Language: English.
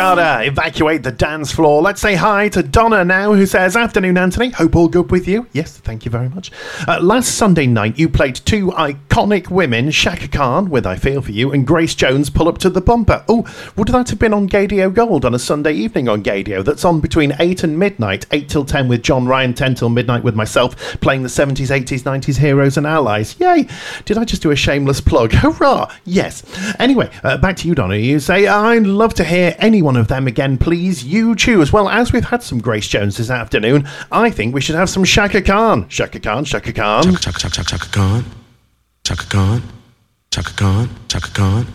Carter, evacuate the dance floor. Let's say hi to Donna now, who says, afternoon, Anthony. Hope all good with you. Yes, thank you very much. Last Sunday night, you played two iconic women, Shaka Khan, with I Feel For You, and Grace Jones, Pull Up to the Bumper. Oh, would that have been on Gaydio Gold on a Sunday evening on Gaydio? That's on between 8 and midnight, 8 till 10 with John Ryan, 10 till midnight with myself, playing the 70s, 80s, 90s heroes and allies. Yay! Did I just do a shameless plug? Hurrah! Yes. Anyway, back to you, Donna. You say, I'd love to hear any one of them again, please. You choose. Well, as we've had some Grace Jones this afternoon, I think we should have some Shaka Khan. Shaka Khan, Shaka Khan. Chaka Khan. Chaka Khan. Chaka Khan. Chaka Khan.